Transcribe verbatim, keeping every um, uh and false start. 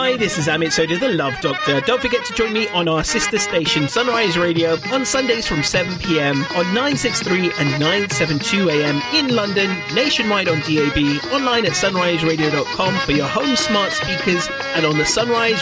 Hi, this is Amit Sodhi, the Love Doctor. Don't forget to join me on our sister station, Sunrise Radio, on Sundays from seven p.m. on nine sixty-three and nine seventy-two a.m. in London, nationwide on D A B, online at sunrise radio dot com for your home smart speakers, and on the Sunrise